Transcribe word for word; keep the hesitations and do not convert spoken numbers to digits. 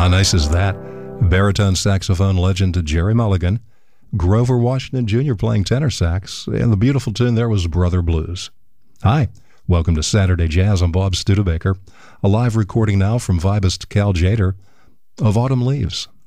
nice is that? Baritone saxophone legend Jerry Mulligan, Grover Washington Junior playing tenor sax, and the beautiful tune there was Brother Blues. Hi, welcome to Saturday Jazz. I'm Bob Studebaker, a live recording now from vibist Cal Jader of Autumn Leaves.